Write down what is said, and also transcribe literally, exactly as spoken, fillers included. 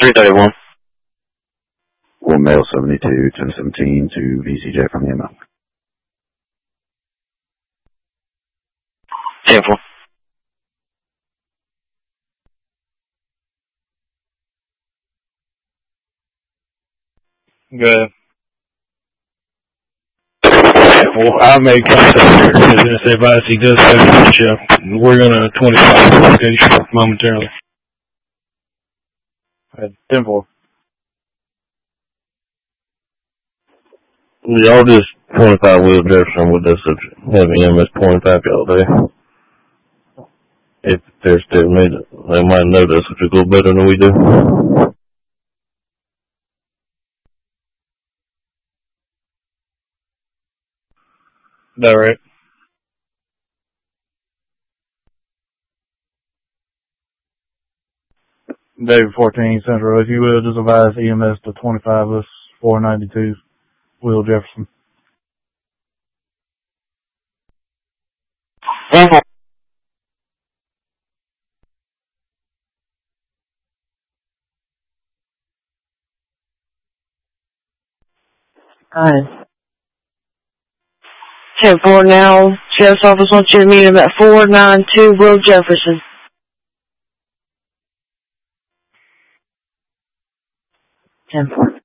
three thirty-one. One Mail seventy-two, ten seventeen to V C J from the M L. ten four. Good. Well, I made contact with his advice. He does have a show. We're going to twenty-five location momentarily. ten four. Y'all just twenty-five Will Jefferson with this heavy M S twenty-five y'all do. If they're still needed, they might notice if you go better than we do. That right? David fourteen Central. If you will, just advise E M S to twenty-five us four ninety-two Will Jefferson. ten four. Hi. ten four now. Sheriff's Office wants you to meet him at four ninety-two Will Jefferson. ten four.